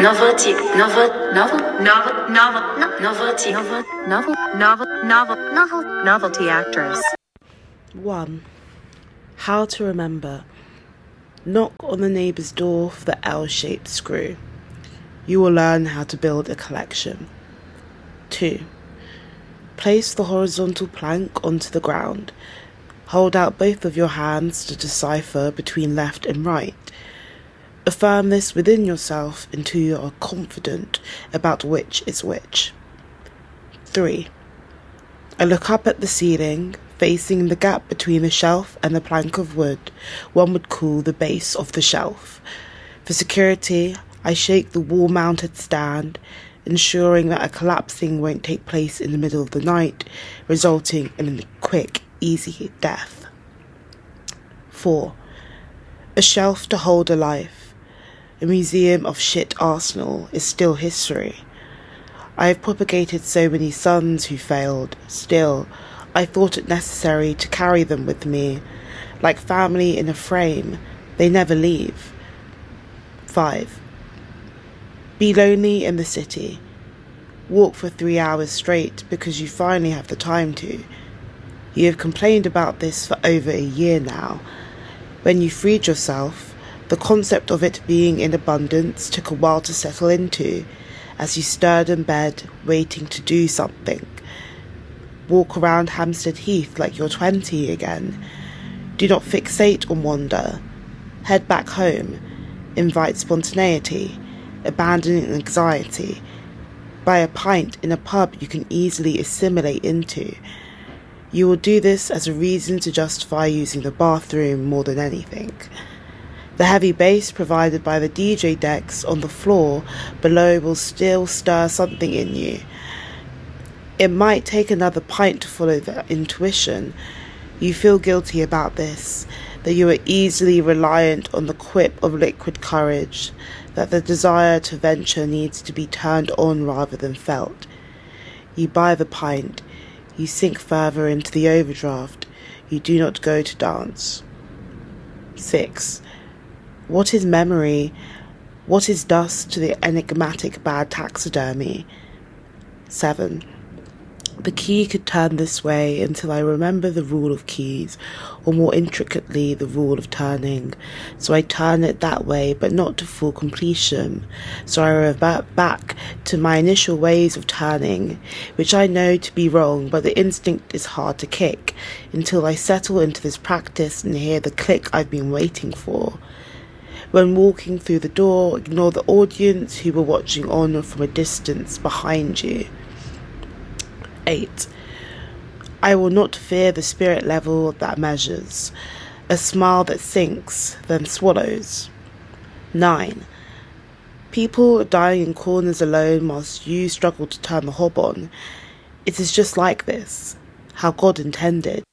Novelty, novelty actress. 1. How to remember. Knock on the neighbour's door for the L-shaped screw. You will learn how to build a collection. 2. Place the horizontal plank onto the ground. Hold out both of your hands to decipher between left and right. Affirm this within yourself until you are confident about which is which. 3. I look up at the ceiling, facing the gap between the shelf and the plank of wood one would call the base of the shelf. For security, I shake the wall-mounted stand, ensuring that a collapsing won't take place in the middle of the night, resulting in a quick, easy death. 4. A shelf to hold a life. A museum of shit arsenal is still history. I have propagated so many sons who failed. Still, I thought it necessary to carry them with me. Like family in a frame, they never leave. 5. Be lonely in the city. Walk for 3 hours straight because you finally have the time to. You have complained about this for over a year now. When you freed yourself, the concept of it being in abundance took a while to settle into, as you stirred in bed, waiting to do something. Walk around Hampstead Heath like you're 20 again. Do not fixate on wonder. Head back home. Invite spontaneity. Abandon anxiety. Buy a pint in a pub you can easily assimilate into. You will do this as a reason to justify using the bathroom more than anything. The heavy bass provided by the DJ decks on the floor below will still stir something in you. It might take another pint to follow the intuition. You feel guilty about this, that you are easily reliant on the quip of liquid courage, that the desire to venture needs to be turned on rather than felt. You buy the pint. You sink further into the overdraft. You do not go to dance. 6. What is memory? What is dust to the enigmatic bad taxidermy? 7. The key could turn this way until I remember the rule of keys, or more intricately the rule of turning. So I turn it that way, but not to full completion. So I revert back to my initial ways of turning, which I know to be wrong, but the instinct is hard to kick, until I settle into this practice and hear the click I've been waiting for. When walking through the door, ignore the audience who were watching on from a distance behind you. 8. I will not fear the spirit level that measures, a smile that sinks, then swallows. 9. People are dying in corners alone whilst you struggle to turn the hob on. It is just like this, how God intended.